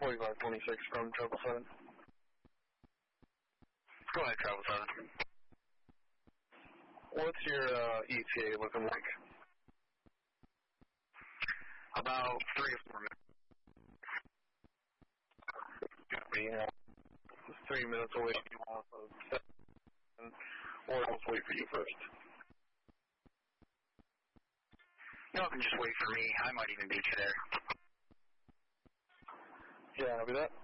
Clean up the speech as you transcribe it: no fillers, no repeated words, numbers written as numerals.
4526 from 777. Go ahead, Travel 7. What's your ETA looking like? About 3 or 4 minutes. Copy. 3 minutes away off of 7, or else wait for you first. No, you can just wait for me. I might even beat you there. Yeah, I'll be that.